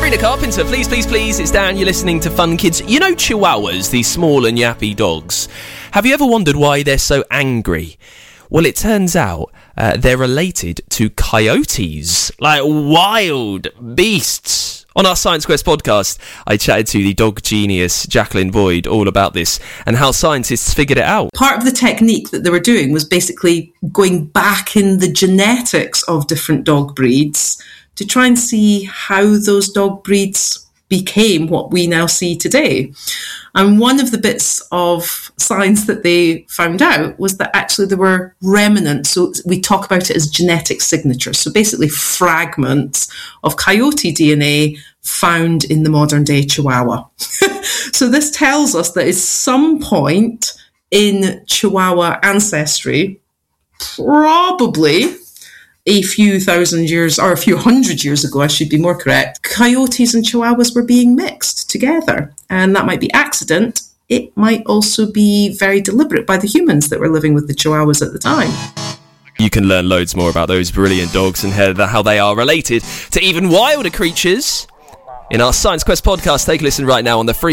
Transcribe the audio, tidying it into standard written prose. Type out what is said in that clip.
Sabrina Carpenter, please, please, please. It's Dan. You're listening to Fun Kids. You know Chihuahuas, these small and yappy dogs. Have you ever wondered why they're so angry? Well, it turns out they're related to coyotes, like wild beasts. On our Science Quest podcast, I chatted to the dog genius Jacqueline Boyd all about this and how scientists figured it out. Part of the technique that they were doing was basically going back in the genetics of different dog breeds to try and see how those dog breeds became what we now see today. And one of the bits of science that they found out was that actually there were remnants. So we talk about it as genetic signatures. So basically fragments of coyote DNA found in the modern day Chihuahua. So this tells us that at some point in Chihuahua ancestry, probably a few thousand years, or a few hundred years ago, I should be more correct, coyotes and Chihuahuas were being mixed together. And that might be accident. It might also be very deliberate by the humans that were living with the Chihuahuas at the time. You can learn loads more about those brilliant dogs and how they are related to even wilder creatures in our Science Quest podcast. Take a listen right now on the free